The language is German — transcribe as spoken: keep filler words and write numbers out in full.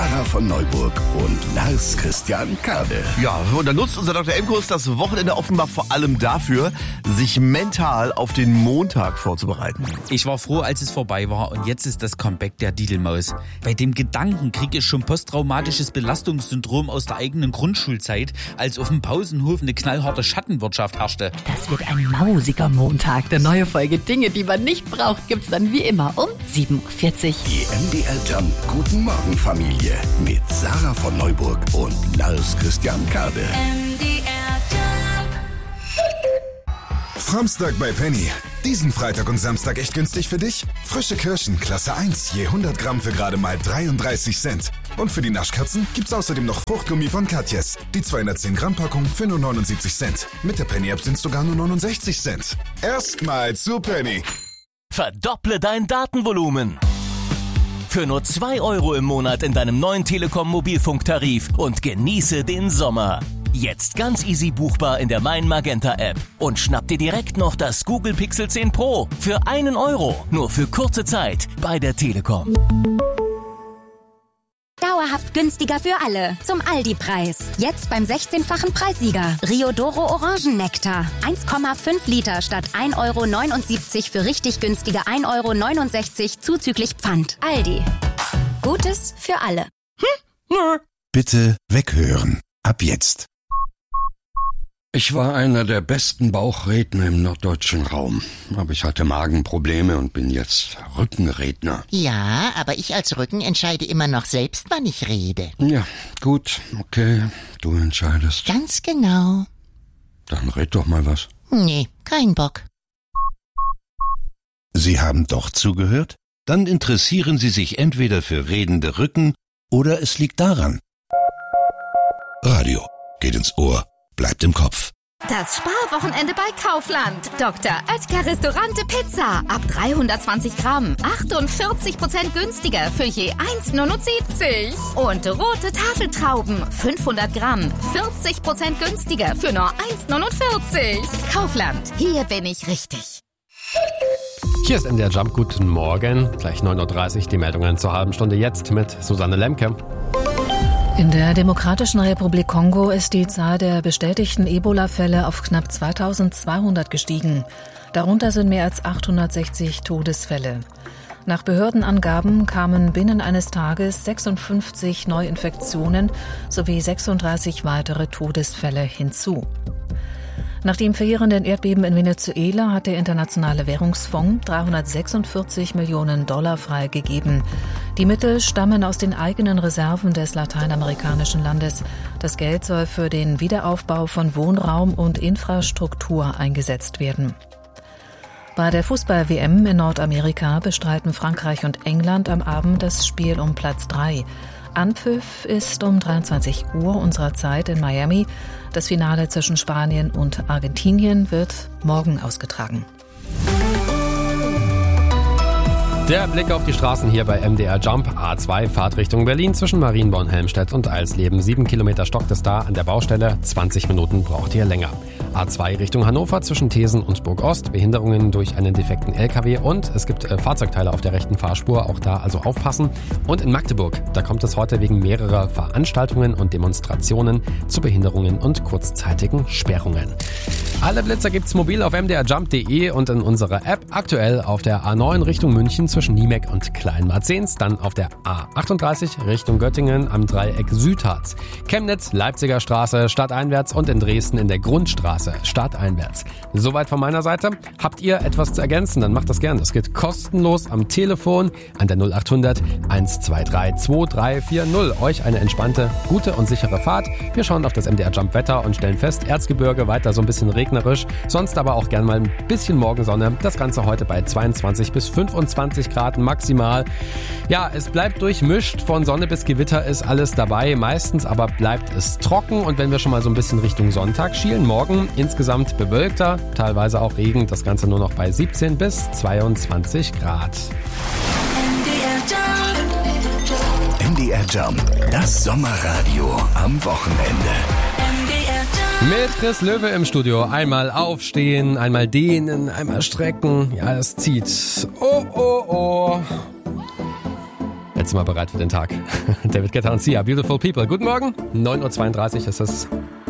Sarah von Neuburg und Lars Christian Kade. Ja, und dann nutzt unser Doktor Emkus das Wochenende offenbar vor allem dafür, sich mental auf den Montag vorzubereiten. Ich war froh, als es vorbei war, und jetzt ist das Comeback der Didelmaus. Bei dem Gedanken kriege ich schon posttraumatisches Belastungssyndrom aus der eigenen Grundschulzeit, als auf dem Pausenhof eine knallharte Schattenwirtschaft herrschte. Das wird ein mausiger Montag. Eine neue Folge Dinge, die man nicht braucht, gibt's dann wie immer um sieben Uhr vierzig. Die M D R Jump Guten Morgen Familie mit Sarah von Neuburg und Lars Christian Kade. M D R Jump. Samstag bei Penny. Diesen Freitag und Samstag echt günstig für dich? Frische Kirschen, Klasse eins, je hundert Gramm für gerade mal dreiunddreißig Cent. Und für die Naschkatzen gibt's außerdem noch Fruchtgummi von Katjes. Die zweihundertzehn Gramm Packung für nur neunundsiebzig Cent. Mit der Penny-App sind's sogar nur neunundsechzig Cent. Erstmal zu Penny. Verdopple dein Datenvolumen. Für nur zwei Euro im Monat in deinem neuen Telekom-Mobilfunktarif und genieße den Sommer. Jetzt ganz easy buchbar in der Mein Magenta App. Und schnapp dir direkt noch das Google Pixel zehn Pro für einen Euro. Nur für kurze Zeit bei der Telekom. Dauerhaft günstiger für alle. Zum Aldi-Preis. Jetzt beim sechzehnfachen Preissieger. Riodoro Orangennektar. eins Komma fünf Liter statt ein Euro neunundsiebzig für richtig günstige ein Euro neunundsechzig zuzüglich Pfand. Aldi. Gutes für alle. Hm? Bitte weghören. Ab jetzt. Ich war einer der besten Bauchredner im norddeutschen Raum. Aber ich hatte Magenprobleme und bin jetzt Rückenredner. Ja, aber ich als Rücken entscheide immer noch selbst, wann ich rede. Ja, gut, okay, du entscheidest. Ganz genau. Dann red doch mal was. Nee, kein Bock. Sie haben doch zugehört? Dann interessieren Sie sich entweder für redende Rücken oder es liegt daran. Radio geht ins Ohr. Bleibt im Kopf. Das Sparwochenende bei Kaufland. Doktor Oetker Restaurante Pizza. Ab dreihundertzwanzig Gramm. achtundvierzig Prozent günstiger für je eins neunundsiebzig. Und rote Tafeltrauben. fünfhundert Gramm. vierzig Prozent günstiger für nur eins neunundvierzig. Kaufland. Hier bin ich richtig. Hier ist M D R Jump. Guten Morgen. Gleich neun Uhr dreißig die Meldungen zur halben Stunde jetzt mit Susanne Lemke. In der Demokratischen Republik Kongo ist die Zahl der bestätigten Ebola-Fälle auf knapp zweitausendzweihundert gestiegen. Darunter sind mehr als achthundertsechzig Todesfälle. Nach Behördenangaben kamen binnen eines Tages sechsundfünfzig Neuinfektionen sowie sechsunddreißig weitere Todesfälle hinzu. Nach dem verheerenden Erdbeben in Venezuela hat der Internationale Währungsfonds dreihundertsechsundvierzig Millionen Dollar freigegeben. Die Mittel stammen aus den eigenen Reserven des lateinamerikanischen Landes. Das Geld soll für den Wiederaufbau von Wohnraum und Infrastruktur eingesetzt werden. Bei der Fußball-W M in Nordamerika bestreiten Frankreich und England am Abend das Spiel um Platz drei. Anpfiff ist um dreiundzwanzig Uhr unserer Zeit in Miami. Das Finale zwischen Spanien und Argentinien wird morgen ausgetragen. Der Blick auf die Straßen hier bei M D R Jump. A zwei, Fahrt Richtung Berlin zwischen Marienborn, Helmstedt und Eisleben. Sieben Kilometer stockt es da an der Baustelle. zwanzig Minuten braucht ihr länger. A zwei Richtung Hannover zwischen Thesen und Burgost. Behinderungen durch einen defekten L K W und es gibt äh, Fahrzeugteile auf der rechten Fahrspur. Auch da also aufpassen. Und in Magdeburg, da kommt es heute wegen mehrerer Veranstaltungen und Demonstrationen zu Behinderungen und kurzzeitigen Sperrungen. Alle Blitzer gibt's mobil auf m d r jump punkt d e und in unserer App. Aktuell auf der A neun Richtung München zwischen Niemek und Kleinmarzens, dann auf der A achtunddreißig Richtung Göttingen am Dreieck Südharz, Chemnitz, Leipziger Straße stadteinwärts und in Dresden in der Grundstraße stadteinwärts. Soweit von meiner Seite. Habt ihr etwas zu ergänzen, dann macht das gerne. Das geht kostenlos am Telefon an der null achthundert eins zwei drei zwei drei vier null. Euch eine entspannte, gute und sichere Fahrt. Wir schauen auf das M D R Jump Wetter und stellen fest, Erzgebirge weiter so ein bisschen regnerisch, sonst aber auch gern mal ein bisschen Morgensonne. Das Ganze heute bei zweiundzwanzig bis fünfundzwanzig Grad maximal. Ja, es bleibt durchmischt, von Sonne bis Gewitter ist alles dabei, meistens aber bleibt es trocken und wenn wir schon mal so ein bisschen Richtung Sonntag schielen, morgen insgesamt bewölkter, teilweise auch Regen, das Ganze nur noch bei siebzehn bis zweiundzwanzig Grad. M D R Jump, das Sommerradio am Wochenende. Mit Chris Löwe im Studio. Einmal aufstehen, einmal dehnen, einmal strecken. Ja, es zieht. Oh, oh, oh. Jetzt sind wir bereit für den Tag. David Guetta und Sia, Beautiful People. Guten Morgen, neun Uhr zweiunddreißig ist es.